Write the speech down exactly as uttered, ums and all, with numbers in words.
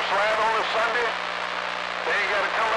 slab on a Sunday, then you got to come